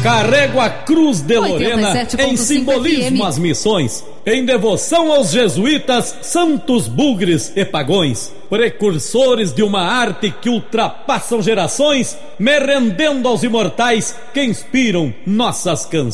Carrego a cruz de Lorena em 87,5 simbolismo FM. às missões, em devoção aos jesuítas, santos bugres e pagões, precursores de uma arte que ultrapassam gerações, me rendendo aos imortais que inspiram nossas canções.